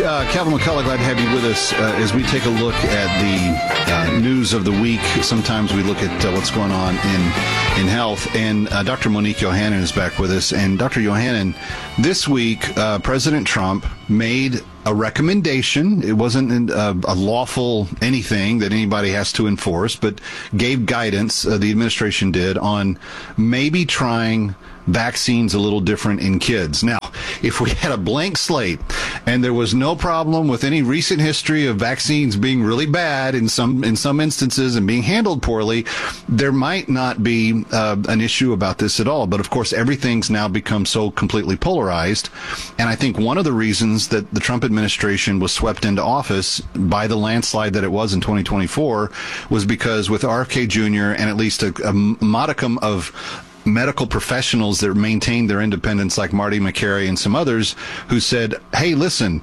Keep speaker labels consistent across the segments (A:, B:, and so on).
A: Calvin McCullough, glad to have you with us as we take a look at the news of the week. Sometimes we look at what's going on in health. And Dr. Monique Yohannan is back with us. And Dr. Yohannan, this week, President Trump made a recommendation. It wasn't a lawful anything that anybody has to enforce, but gave guidance, the administration did, on maybe trying vaccines a little different in kids. Now, if we had a blank slate and there was no problem with any recent history of vaccines being really bad in some instances and being handled poorly, there might not be an issue about this at all. But of course, everything's now become so completely polarized. And I think one of the reasons that the Trump administration was swept into office by the landslide that it was in 2024 was because with RFK Jr. and at least a modicum of medical professionals that maintained their independence, like Marty Makary and some others, who said, hey, listen,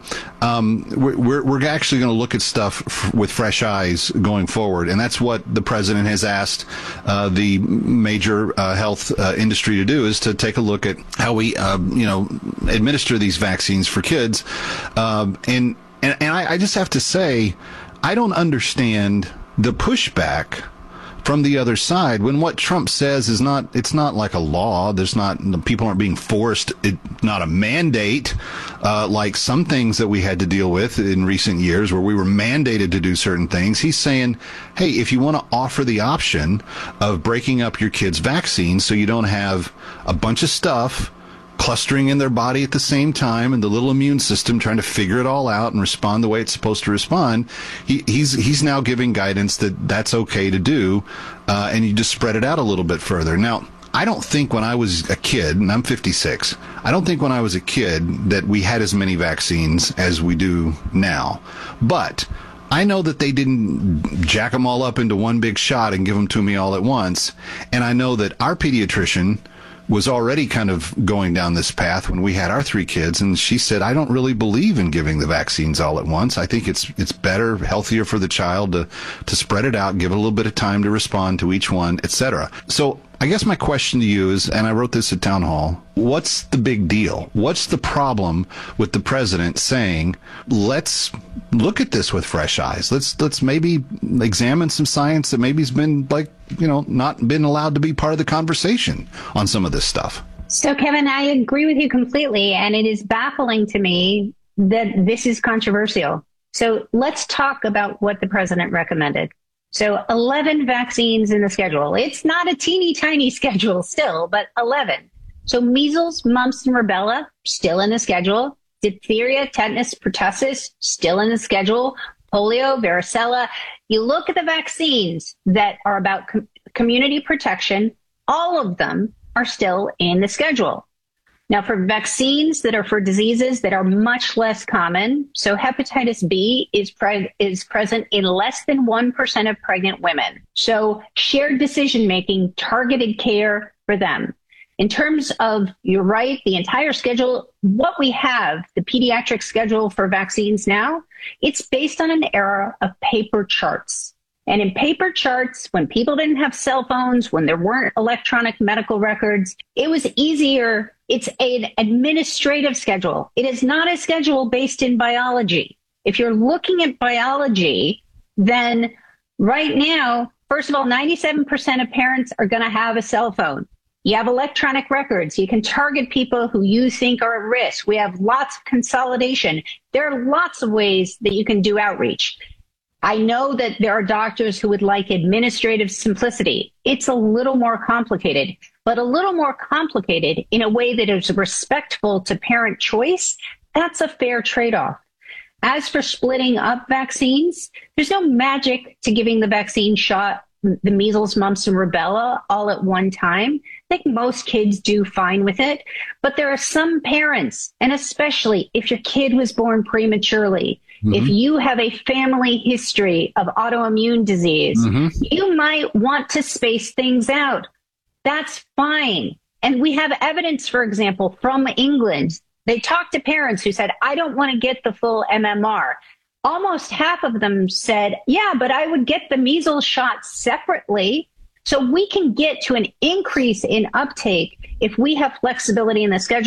A: we're actually going to look at stuff with fresh eyes going forward. And that's what the president has asked the major health industry to do, is to take a look at how we administer these vaccines for kids. And I just have to say, I don't understand the pushback from the other side when what Trump says is it's not like a law. People aren't being forced. It's not a mandate, like some things that we had to deal with in recent years where we were mandated to do certain things. He's saying, hey, if you want to offer the option of breaking up your kids' vaccines so you don't have a bunch of stuff clustering in their body at the same time and the little immune system trying to figure it all out and respond the way it's supposed to respond, he's now giving guidance that that's okay to do, and you just spread it out a little bit further. Now, I don't think when I was a kid, and I'm 56, I don't think when I was a kid that we had as many vaccines as we do now. But I know that they didn't jack them all up into one big shot and give them to me all at once. And I know that our pediatrician was already kind of going down this path when we had our 3 kids. And she said, I don't really believe in giving the vaccines all at once. I think it's better, healthier for the child to spread it out, give it a little bit of time to respond to each one, etc. So I guess my question to you is, and I wrote this at Town Hall, what's the big deal? What's the problem with the president saying, let's look at this with fresh eyes. Let's maybe examine some science that maybe has been not been allowed to be part of the conversation on some of this stuff.
B: So, Kevin, I agree with you completely. And it is baffling to me that this is controversial. So let's talk about what the president recommended. So 11 vaccines in the schedule. It's not a teeny tiny schedule still, but 11. So measles, mumps, and rubella, still in the schedule. Diphtheria, tetanus, pertussis, still in the schedule. Polio, varicella. You look at the vaccines that are about community protection, all of them are still in the schedule. Now, for vaccines that are for diseases that are much less common, so hepatitis B is present in less than 1% of pregnant women. So shared decision-making, targeted care for them. In terms of, you're right, the entire schedule, what we have, the pediatric schedule for vaccines now, it's based on an era of paper charts. And in paper charts, when people didn't have cell phones, when there weren't electronic medical records, it was easier. It's an administrative schedule. It is not a schedule based in biology. If you're looking at biology, then right now, first of all, 97% of parents are going to have a cell phone. You have electronic records. You can target people who you think are at risk. We have lots of consolidation. There are lots of ways that you can do outreach. I know that there are doctors who would like administrative simplicity. It's a little more complicated, but a little more complicated in a way that is respectful to parent choice. That's a fair trade-off. As for splitting up vaccines, there's no magic to giving the vaccine shot, the measles, mumps, and rubella all at one time. I think most kids do fine with it, but there are some parents, and especially if your kid was born prematurely, if you have a family history of autoimmune disease, you might want to space things out. That's fine. And we have evidence, for example, from England. They talked to parents who said, I don't want to get the full MMR. Almost half of them said, yeah, but I would get the measles shot separately. So we can get to an increase in uptake if we have flexibility in the schedule.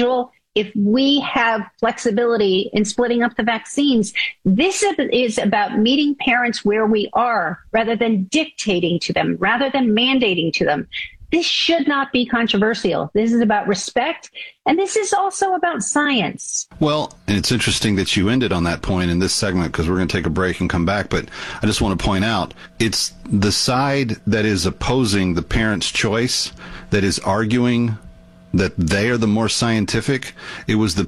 B: if we have flexibility in splitting up the vaccines, this is about meeting parents where we are rather than dictating to them, rather than mandating to them. This should not be controversial. This is about respect, and this is also about science.
A: Well, and it's interesting that you ended on that point in this segment because we're going to take a break and come back. But I just want to point out, it's the side that is opposing the parent's choice that is arguing that they are the more scientific. It was the